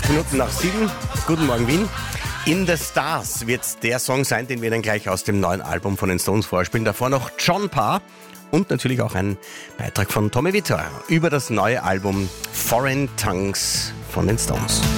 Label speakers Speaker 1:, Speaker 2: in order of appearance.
Speaker 1: Minuten nach 7. Guten Morgen, Wien. In the Stars wird der Song sein, den wir dann gleich aus dem neuen Album von den Stones vorspielen. Davor noch John Parr und natürlich auch ein Beitrag von Tommy Wiseau über das neue Album Foreign Tongues von den Stones.